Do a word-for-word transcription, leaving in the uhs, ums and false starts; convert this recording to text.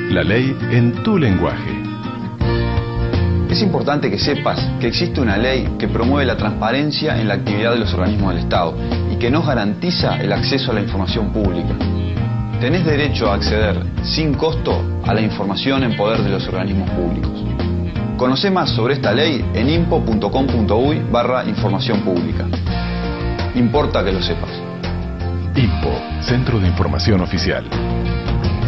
La ley en tu lenguaje. Es importante que sepas que existe una ley que promueve la transparencia en la actividad de los organismos del Estado y que nos garantiza el acceso a la información pública. Tenés derecho a acceder sin costo a la información en poder de los organismos públicos. Conocé más sobre esta ley en impo punto com punto uy barra información pública. Importa que lo sepas. INPO, Centro de Información Oficial.